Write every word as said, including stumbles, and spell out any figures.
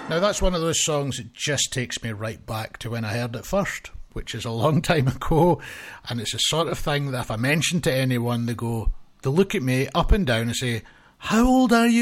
Now that's one of those songs that just takes me right back to when I heard it first, which is a long time ago, and it's the sort of thing that if I mention to anyone, they go, they look at me up and down and say, how old are you?